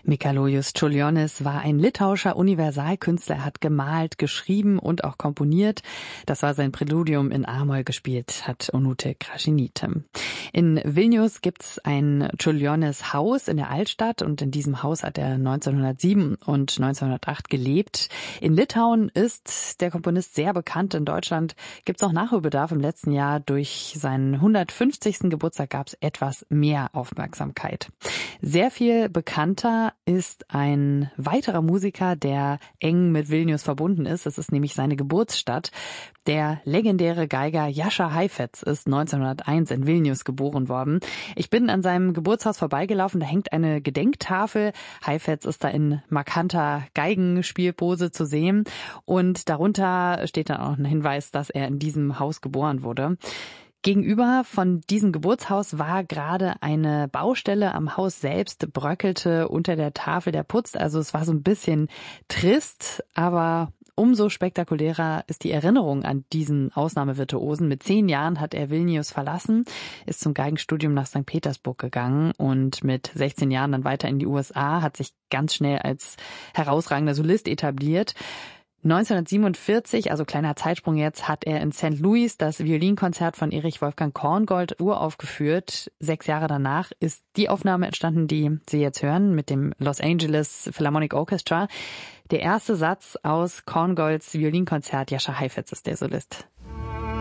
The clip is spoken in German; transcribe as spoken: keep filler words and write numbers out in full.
Mikalojus Čiurlionis war ein litauischer Universalkünstler. Er hat gemalt, geschrieben und auch komponiert. Das war sein Präludium in A-Moll gespielt, hat Onute Krasniqi. In Vilnius gibt's ein Čiurlionis-Haus in der Altstadt und in diesem Haus hat er neunzehnhundertsieben und neunzehnhundertacht gelebt. In Litauen ist der Komponist sehr bekannt. In Deutschland gibt's auch Nachholbedarf. Im letzten Jahr durch seinen hundertfünfzigsten Geburtstag gab's etwas mehr Aufmerksamkeit. Sehr viel bekannter ist ein weiterer Musiker, der eng mit Vilnius verbunden ist. Es ist nämlich seine Geburtsstadt. Der legendäre Geiger Jascha Heifetz ist neunzehnhunderteins in Vilnius geboren worden. Ich bin an seinem Geburtshaus vorbeigelaufen, da hängt eine Gedenktafel. Heifetz ist da in markanter Geigenspielpose zu sehen und darunter steht dann auch ein Hinweis, dass er in diesem Haus geboren wurde. Gegenüber von diesem Geburtshaus war gerade eine Baustelle am Haus selbst, bröckelte unter der Tafel der Putz. Also es war so ein bisschen trist, aber umso spektakulärer ist die Erinnerung an diesen Ausnahmevirtuosen. Mit zehn Jahren hat er Vilnius verlassen, ist zum Geigenstudium nach Sankt Petersburg gegangen und mit sechzehn Jahren dann weiter in die U S A, hat sich ganz schnell als herausragender Solist etabliert. neunzehnhundertsiebenundvierzig, also kleiner Zeitsprung jetzt, hat er in Sankt Louis das Violinkonzert von Erich Wolfgang Korngold uraufgeführt. Sechs Jahre danach ist die Aufnahme entstanden, die Sie jetzt hören, mit dem Los Angeles Philharmonic Orchestra. Der erste Satz aus Korngolds Violinkonzert, Jascha Heifetz ist der Solist.